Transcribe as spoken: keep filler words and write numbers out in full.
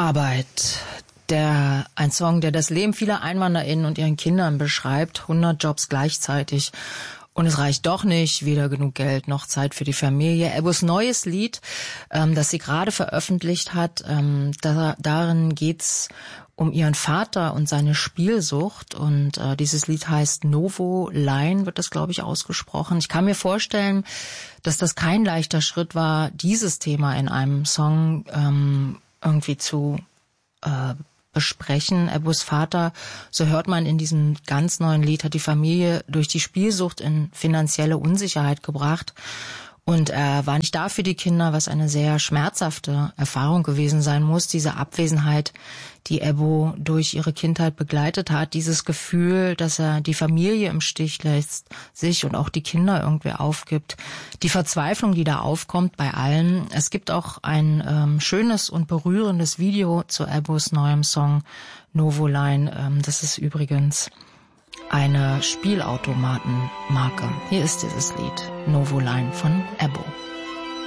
Arbeit. Der, ein Song, der das Leben vieler EinwanderInnen und ihren Kindern beschreibt. hundert Jobs gleichzeitig. Und es reicht doch nicht, weder genug Geld noch Zeit für die Familie. Ebbos neues Lied, ähm, das sie gerade veröffentlicht hat, ähm, da, darin geht's um ihren Vater und seine Spielsucht. Und äh, dieses Lied heißt Novo Line, wird das, glaube ich, ausgesprochen. Ich kann mir vorstellen, dass das kein leichter Schritt war, dieses Thema in einem Song ähm, irgendwie zu äh, besprechen. Ebbos Vater, so hört man in diesem ganz neuen Lied, hat die Familie durch die Spielsucht in finanzielle Unsicherheit gebracht. Und er war nicht da für die Kinder, was eine sehr schmerzhafte Erfahrung gewesen sein muss. Diese Abwesenheit, die Ebbo durch ihre Kindheit begleitet hat, dieses Gefühl, dass er die Familie im Stich lässt, sich und auch die Kinder irgendwie aufgibt. Die Verzweiflung, die da aufkommt bei allen. Es gibt auch ein ähm, schönes und berührendes Video zu Ebbos neuem Song Novo Line. Ähm, das ist übrigens eine Spielautomatenmarke. Hier ist dieses Lied Novo Line von Ebbo.